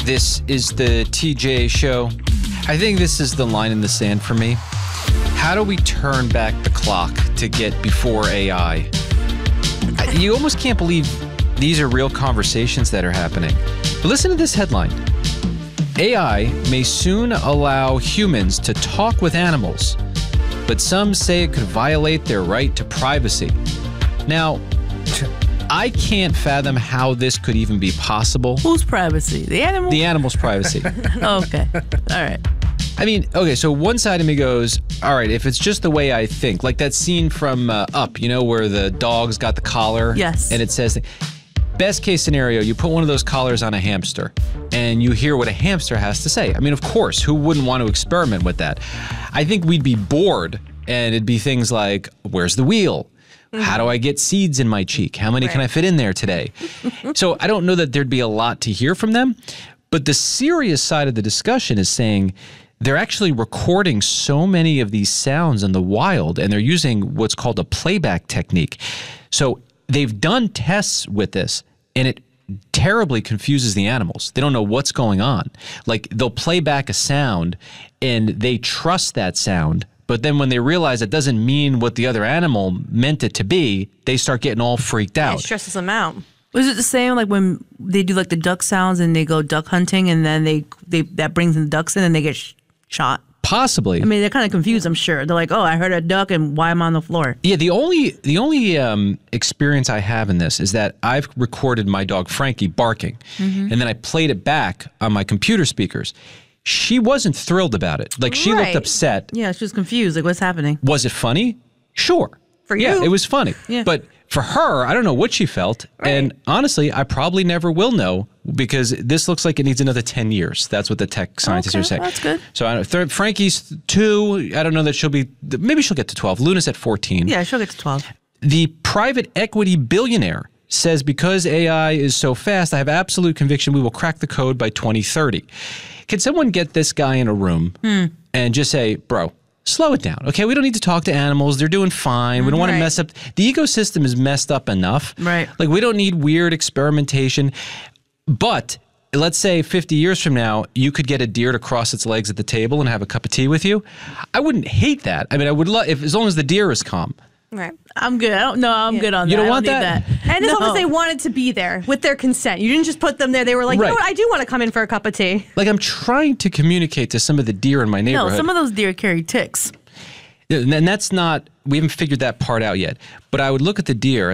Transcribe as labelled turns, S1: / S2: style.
S1: This is the TJ show. I think this is the line in the sand for me. How do we turn back the clock to get before AI? You almost can't believe these are real conversations that are happening. But listen to this headline. AI may soon allow humans to talk with animals, but some say it could violate their right to privacy. Now, I can't fathom how this could even be possible.
S2: Whose privacy? The animal?
S1: The animal's privacy.
S2: Okay. All right.
S1: I mean, okay, so one side of me goes, all right, if it's just the way I think, like that scene from Up, you know, where the dog's got the collar.
S2: Yes.
S1: And it says, best case scenario, you put one of those collars on a hamster and you hear what a hamster has to say. I mean, of course, who wouldn't want to experiment with that? I think we'd be bored and it'd be things like, where's the wheel? How do I get seeds in my cheek? How many can I fit in there today? So I don't know that there'd be a lot to hear from them. But the serious side of the discussion is saying they're actually recording so many of these sounds in the wild, and they're using what's called a playback technique. So they've done tests with this, and it terribly confuses the animals. They don't know what's going on. Like, they'll play back a sound, and they trust that sound. But then when they realize it doesn't mean what the other animal meant it to be, they start getting all freaked out.
S3: It stresses them out.
S2: Was it the same like when they do like the duck sounds and they go duck hunting and then they that brings in the ducks in and they get shot?
S1: Possibly.
S2: I mean, they're kind of confused, I'm sure. They're like, oh, I heard a duck and why am I on the floor?
S1: Yeah, the only experience I have in this is that I've recorded my dog Frankie barking, and then I played it back on my computer speakers. She wasn't thrilled about it. Like, she looked upset.
S2: Yeah, she was confused. Like, what's happening?
S1: Was it funny? Sure.
S3: For you.
S1: Yeah, it was funny.
S2: Yeah.
S1: But for her, I don't know what she felt.
S3: Right.
S1: And honestly, I probably never will know because this looks like it needs another 10 years. That's what the tech scientists are saying.
S2: That's good.
S1: So Frankie's 2. I don't know that she'll be, maybe she'll get to 12. Luna's at 14.
S2: Yeah, she'll get to 12.
S1: The private equity billionaire says because AI is so fast, I have absolute conviction we will crack the code by 2030. Can someone get this guy in a room and just say, bro, slow it down. Okay, we don't need to talk to animals. They're doing fine. We don't want to mess up. The ecosystem is messed up enough.
S2: Right.
S1: Like, we don't need weird experimentation. But let's say 50 years from now, you could get a deer to cross its legs at the table and have a cup of tea with you. I wouldn't hate that. I mean, I would love, as long as the deer is calm.
S3: Right.
S2: I'm good. I'm good on that.
S1: You don't
S2: I
S1: want
S2: need
S1: that?
S3: And as long as they wanted to be there with their consent. You didn't just put them there. They were like, you know what, I do want to come in for a cup of tea.
S1: Like, I'm trying to communicate to some of the deer in my neighborhood.
S2: No, some of those deer carry ticks.
S1: And that's not, we haven't figured that part out yet. But I would look at the deer